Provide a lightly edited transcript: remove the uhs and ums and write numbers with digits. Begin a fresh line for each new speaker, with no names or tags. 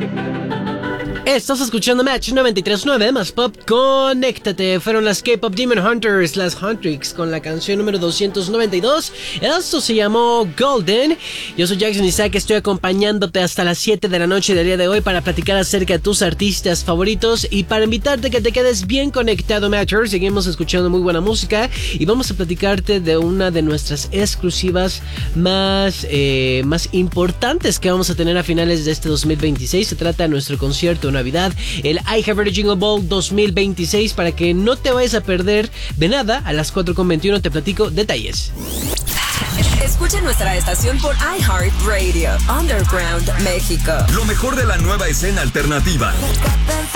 Estás escuchando Match 93.9 más pop, conéctate. Fueron las K-Pop Demon Hunters, las Huntrix, con la canción número 292. Esto se llamó Golden. Yo soy Jackson Isaac, estoy acompañándote hasta las 7 de la noche del día de hoy para platicar acerca de tus artistas favoritos y para invitarte a que te quedes bien conectado, Matchers. Seguimos escuchando muy buena música y vamos a platicarte de una de nuestras exclusivas más importantes que vamos a tener a finales de este 2026. Se trata de nuestro concierto Navidad, el I Have Heard a Jingle Ball 2026, para que no te vayas a perder de nada. A las 4:21 te platico detalles.
Escucha nuestra estación por iHeartRadio, Underground México.
Lo mejor de la nueva escena alternativa.